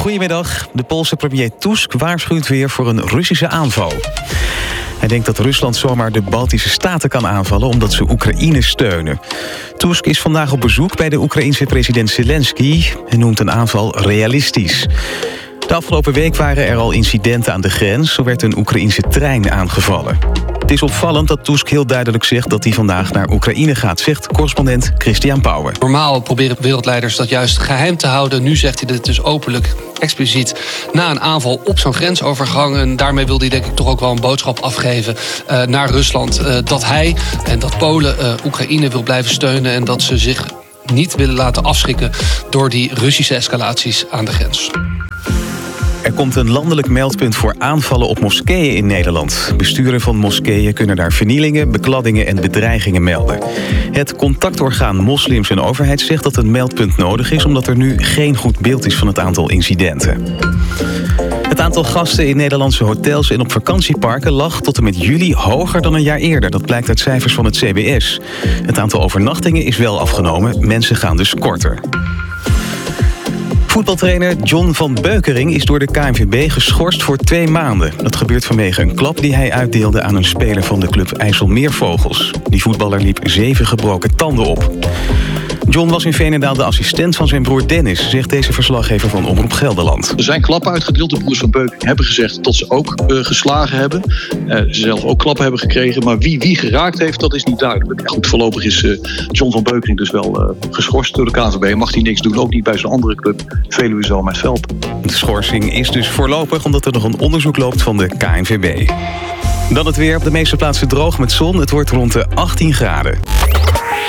Goedemiddag. De Poolse premier Tusk waarschuwt weer voor een Russische aanval. Hij denkt dat Rusland zomaar de Baltische Staten kan aanvallen omdat ze Oekraïne steunen. Tusk is vandaag op bezoek bij de Oekraïense president Zelensky en noemt een aanval realistisch. De afgelopen week waren er al incidenten aan de grens. Zo werd een Oekraïense trein aangevallen. Het is opvallend dat Tusk heel duidelijk zegt dat hij vandaag naar Oekraïne gaat, zegt correspondent Christian Pauwen. Normaal proberen wereldleiders dat juist geheim te houden. Nu zegt hij dit dus openlijk, expliciet, na een aanval op zo'n grensovergang. En daarmee wil hij denk ik toch ook wel een boodschap afgeven naar Rusland. Dat hij en dat Polen Oekraïne wil blijven steunen en dat ze zich niet willen laten afschrikken door die Russische escalaties aan de grens. Er komt een landelijk meldpunt voor aanvallen op moskeeën in Nederland. Besturen van moskeeën kunnen daar vernielingen, bekladdingen en bedreigingen melden. Het contactorgaan Moslims en Overheid zegt dat een meldpunt nodig is, omdat er nu geen goed beeld is van het aantal incidenten. Het aantal gasten in Nederlandse hotels en op vakantieparken lag tot en met juli hoger dan een jaar eerder. Dat blijkt uit cijfers van het CBS. Het aantal overnachtingen is wel afgenomen, mensen gaan dus korter. Voetbaltrainer John van Beukering is door de KNVB geschorst voor 2 maanden. Dat gebeurt vanwege een klap die hij uitdeelde aan een speler van de club IJsselmeervogels. Die voetballer liep 7 gebroken tanden op. John was in Veenendaal de assistent van zijn broer Dennis, zegt deze verslaggever van Omroep Gelderland. Er zijn klappen uitgedeeld. De broers van Beukering hebben gezegd dat ze ook geslagen hebben. Ze zelf ook klappen hebben gekregen. Maar wie geraakt heeft, dat is niet duidelijk. Goed, voorlopig is John van Beukering dus wel geschorst door de KNVB. Mag hij niks doen, ook niet bij zijn andere club, Veluwe Zomerveld. De schorsing is dus voorlopig omdat er nog een onderzoek loopt van de KNVB. Dan het weer. Op de meeste plaatsen droog met zon. Het wordt rond de 18 graden.